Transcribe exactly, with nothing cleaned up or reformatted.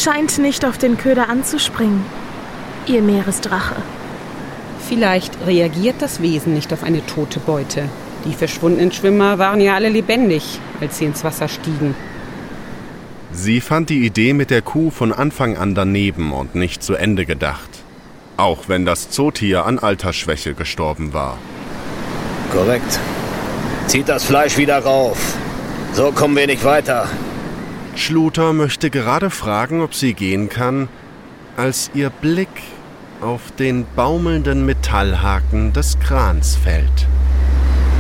scheint nicht auf den Köder anzuspringen, ihr Meeresdrache. Vielleicht reagiert das Wesen nicht auf eine tote Beute. Die verschwundenen Schwimmer waren ja alle lebendig, als sie ins Wasser stiegen. Sie fand die Idee mit der Kuh von Anfang an daneben und nicht zu Ende gedacht. Auch wenn das Zootier an Altersschwäche gestorben war. Korrekt. Zieht das Fleisch wieder rauf. So kommen wir nicht weiter. Schluter möchte gerade fragen, ob sie gehen kann, als ihr Blick auf den baumelnden Metallhaken des Krans fällt.